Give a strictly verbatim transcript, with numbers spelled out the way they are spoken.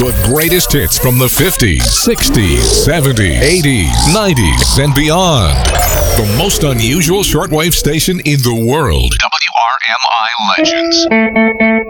The greatest hits from the fifties, sixties, seventies, eighties, nineties, and beyond. The most unusual shortwave station in the world. W R M I Legends.